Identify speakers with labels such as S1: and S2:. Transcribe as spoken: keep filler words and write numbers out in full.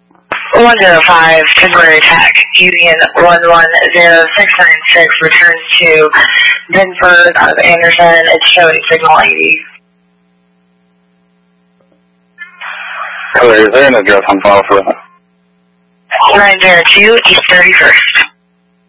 S1: one zero five, temporary attack, Union one one zero six nine six, return to Binford out of Anderson, it's showing signal eighty.
S2: Hello, is there an address on file for that?
S1: nine zero two, East thirty-first.